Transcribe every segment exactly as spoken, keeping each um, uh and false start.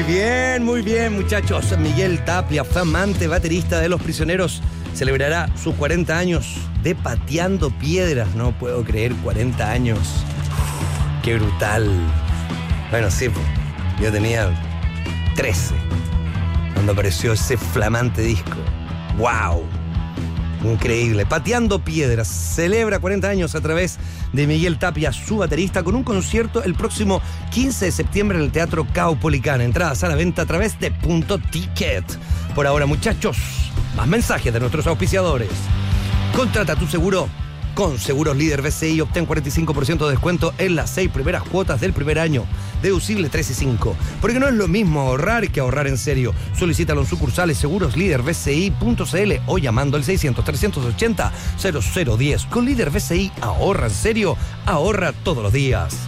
bien, muy bien, muchachos. Miguel Tapia, flamante baterista de Los Prisioneros, celebrará sus cuarenta años de Pateando Piedras. No puedo creer, cuarenta años. Uf, qué brutal. Bueno, sí, yo tenía trece cuando apareció ese flamante disco. ¡Wow! Increíble. Pateando Piedras celebra cuarenta años a través de Miguel Tapia, su baterista, con un concierto el próximo quince de septiembre en el Teatro Caupolicán. Entradas a la venta a través de Punto Ticket. Por ahora, muchachos, más mensajes de nuestros auspiciadores. Contrata tu seguro con Seguros Líder B C I. Obtén cuarenta y cinco por ciento de descuento en las seis primeras cuotas del primer año. Deducible tres y cinco. Porque no es lo mismo ahorrar que ahorrar en serio. Solicítalo en sucursales seguros líder b c i punto c l o llamando al seiscientos, trescientos ochenta, cero cero diez. Con Líder B C I, ahorra en serio, ahorra todos los días.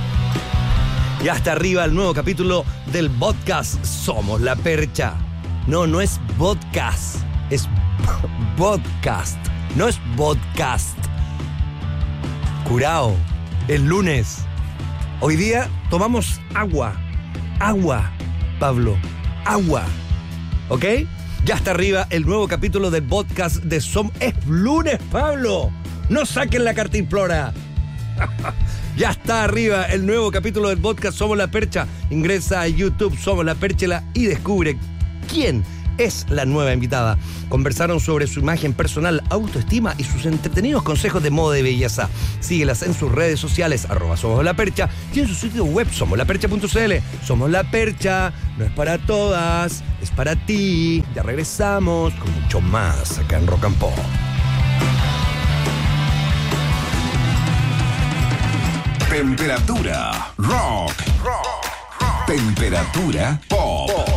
Y hasta arriba el nuevo capítulo del podcast Somos la Percha. No, no es podcast, es podcast, no es podcast. Curao, el lunes. Hoy día tomamos agua. Agua, Pablo. Agua. ¿Ok? Ya está arriba el nuevo capítulo del podcast de Som... ¡Es lunes, Pablo! ¡No saquen la cartimplora! Ya está arriba el nuevo capítulo del podcast Somos la Percha. Ingresa a YouTube Somos la Perchela y descubre quién es la nueva invitada. Conversaron sobre su imagen personal, autoestima y sus entretenidos consejos de moda y belleza. Síguelas en sus redes sociales, arroba Somos la Percha, y en su sitio web, somos la percha punto c l. Somos la Percha, no es para todas, es para ti. Ya regresamos con mucho más acá en Rock and Pop. Temperatura rock. rock, rock. Temperatura pop.